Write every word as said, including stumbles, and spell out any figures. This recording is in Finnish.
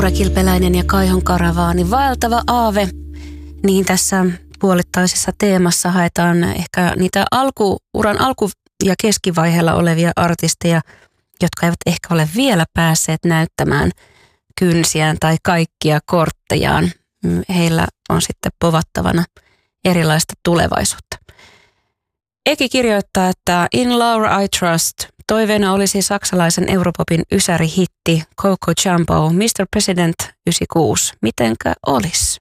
Laura Kilpeläinen ja Kaihon karavaani, vaeltava aave. Niin tässä puolittaisessa teemassa haetaan ehkä niitä alku, uran alku- ja keskivaiheella olevia artisteja, jotka eivät ehkä ole vielä päässeet näyttämään kynsiään tai kaikkia korttejaan. Heillä on sitten povattavana erilaista tulevaisuutta. Eki kirjoittaa, että In Laura I Trust toiveena olisi saksalaisen Europopin ysärihitti Coco Jumbo, mister President yhdeksänkymmentäkuusi. Mitenkä olisi?